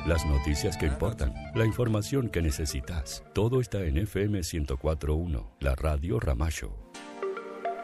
las noticias que importan, la información que necesitas. Todo está en FM 104.1, la Radio Ramallo.